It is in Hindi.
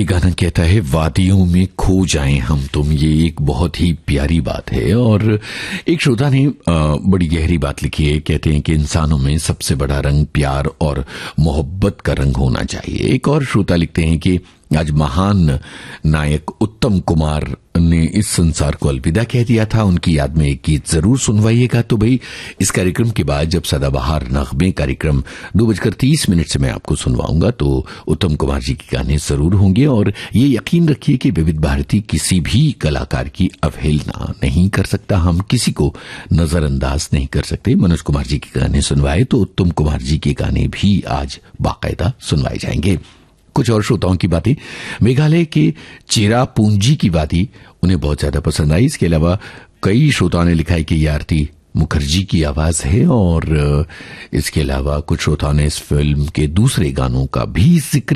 ये गाना कहता है वादियों में खो जाएं हम तुम। ये एक बहुत ही प्यारी बात है और एक श्रोता ने बड़ी गहरी बात लिखी है। कहते हैं कि इंसानों में सबसे बड़ा रंग प्यार और मोहब्बत का रंग होना चाहिए। एक और श्रोता लिखते हैं कि आज महान नायक उत्तम कुमार ने इस संसार को अलविदा कह दिया था। उनकी याद में एक गीत जरूर सुनवाइएगा। तो भाई इस कार्यक्रम के बाद जब सदाबहार नगमे कार्यक्रम 2:30 से मैं आपको सुनवाऊंगा तो उत्तम कुमार जी के गाने जरूर होंगे। और ये यकीन रखिए कि विविध भारती किसी भी कलाकार की अवहेलना नहीं कर सकता। हम किसी को नजरअंदाज नहीं कर सकते। मनोज कुमार जी के गाने सुनवाए तो उत्तम कुमार जी के गाने भी आज बाकायदा सुनवाए जाएंगे। कुछ और श्रोताओं की बातें, मेघालय के चेरापूंजी की वादी उन्हें बहुत ज्यादा पसंद आई। इसके अलावा कई श्रोताओं ने लिखा है कि ये आरती मुखर्जी की आवाज है और इसके अलावा कुछ श्रोताओं ने इस फिल्म के दूसरे गानों का भी जिक्र